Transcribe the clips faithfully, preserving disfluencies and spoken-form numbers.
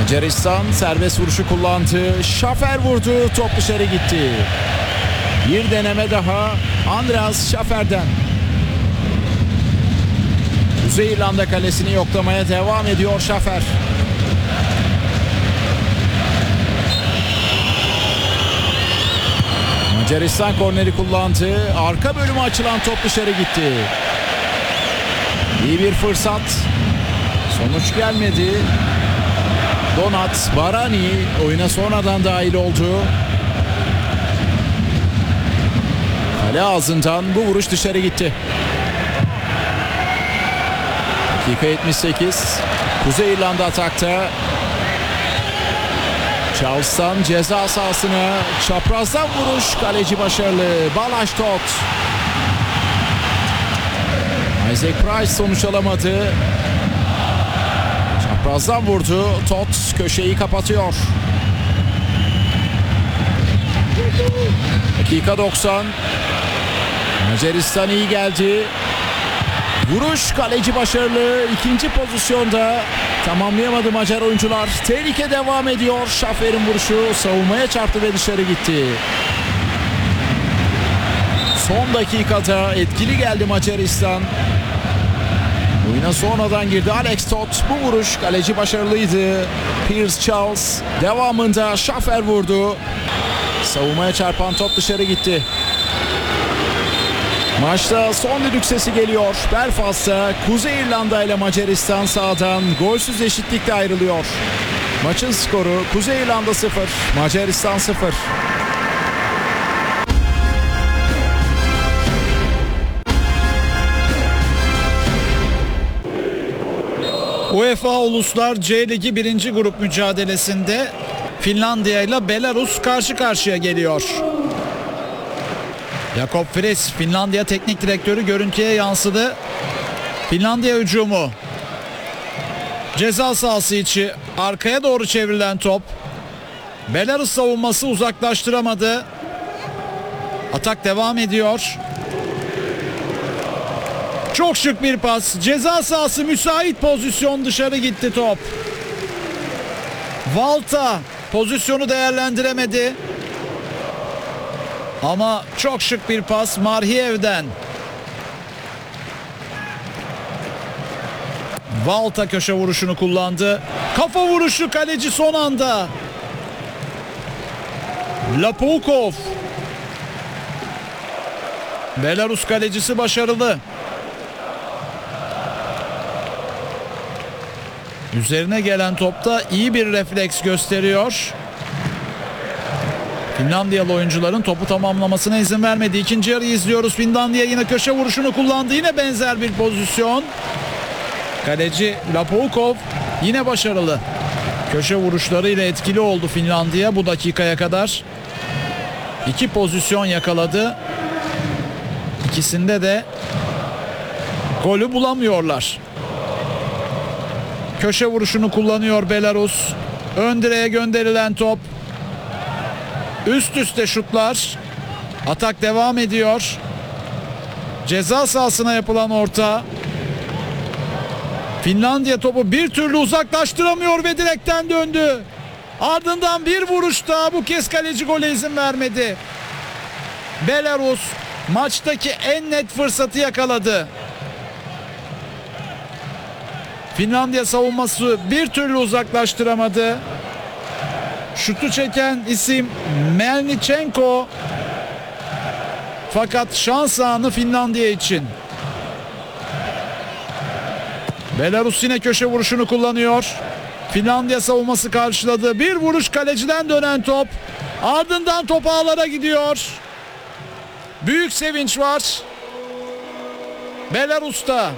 Macaristan serbest vuruşu kullandı. Schaffer vurdu. Top dışarı gitti. Bir deneme daha Andreas Schaffer'den. Kuzey İrlanda kalesini yoklamaya devam ediyor Schaffer. Macaristan korneri kullandı. Arka bölüme açılan top dışarı gitti. İyi bir fırsat. Sonuç gelmedi. Donat Barani oyuna sonradan dahil oldu. Kale ağzından bu vuruş dışarı gitti. Dakika yetmiş sekiz. Kuzey İrlanda atakta. Charles'tan ceza sahasına çaprazdan vuruş, kaleci başarılı. Balázs Tóth. Isaac Price sonuç alamadı. Çaprazdan vurdu. Tóth köşeyi kapatıyor. Dakika doksan. Macaristan iyi geldi. Vuruş, kaleci başarılı. İkinci pozisyonda tamamlayamadı Macar oyuncular. Tehlike devam ediyor. Schaffer'in vuruşu savunmaya çarptı ve dışarı gitti. Son dakikada etkili geldi Macaristan. Oyuna sonradan girdi Alex Tóth. Bu vuruş, kaleci başarılıydı. Pierce Charles devamında Schaffer vurdu. Savunmaya çarpan top dışarı gitti. Maçta son düdük sesi geliyor. Belfast'ta Kuzey İrlanda ile Macaristan sahadan golsüz eşitlikle ayrılıyor. Maçın skoru Kuzey İrlanda sıfır, Macaristan sıfır. UEFA Uluslar C Ligi birinci grup mücadelesinde Finlandiya ile Belarus karşı karşıya geliyor. Jakob Friis, Finlandiya teknik direktörü, görüntüye yansıdı. Finlandiya hücumu. Ceza sahası içi arkaya doğru çevrilen top. Belarus savunması uzaklaştıramadı. Atak devam ediyor. Çok şık bir pas. Ceza sahası müsait pozisyon, dışarı gitti top. Valta pozisyonu değerlendiremedi. Ama çok şık bir pas Marhiev'den. Valta köşe vuruşunu kullandı. Kafa vuruşu, kaleci son anda. Lapukov. Belarus kalecisi başarılı. Üzerine gelen topta iyi bir refleks gösteriyor. Finlandiyalı oyuncuların topu tamamlamasına izin vermedi. İkinci yarıyı izliyoruz. Finlandiya yine köşe vuruşunu kullandı. Yine benzer bir pozisyon. Kaleci Lapukov yine başarılı. Köşe vuruşlarıyla etkili oldu Finlandiya bu dakikaya kadar. İki pozisyon yakaladı. İkisinde de golü bulamıyorlar. Köşe vuruşunu kullanıyor Belarus. Ön direğe gönderilen top. Üst üste şutlar. Atak devam ediyor. Ceza sahasına yapılan orta. Finlandiya topu bir türlü uzaklaştıramıyor ve direkten döndü. Ardından bir vuruş daha, bu kez kaleci gole izin vermedi. Belarus maçtaki en net fırsatı yakaladı. Finlandiya savunması bir türlü uzaklaştıramadı. Şutu çeken isim Melnichenko. Fakat şans anı Finlandiya için. Belarus yine köşe vuruşunu kullanıyor. Finlandiya savunması karşıladı. Bir vuruş, kaleciden dönen top. Ardından top ağlara gidiyor. Büyük sevinç var Belarus'ta.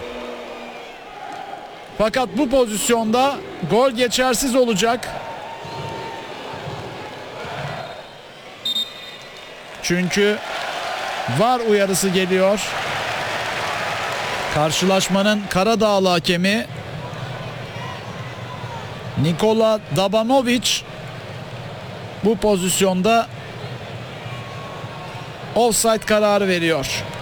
Fakat bu pozisyonda gol geçersiz olacak. Çünkü VAR uyarısı geliyor. Karşılaşmanın Karadağlı hakemi Nikola Dabanovic bu pozisyonda offside kararı veriyor.